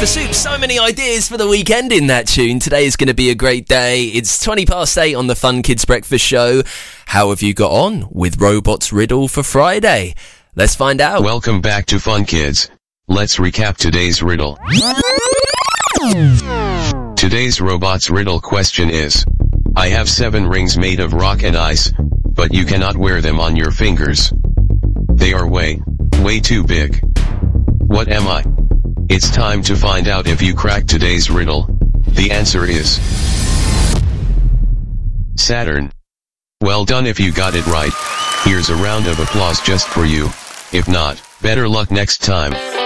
for Soup. So many ideas for the weekend in that tune. Today is going to be a great day. It's 8:20 on the Fun Kids Breakfast Show. How have you got on with Robot's Riddle for Friday? Let's find out. Welcome back to Fun Kids. Let's recap today's riddle. Today's Robot's Riddle question is: I have 7 rings made of rock and ice, but you cannot wear them on your fingers. They are way too big. What am I? It's time to find out if you cracked today's riddle. The answer is Saturn. Well done if you got it right. Here's a round of applause just for you. If not, better luck next time.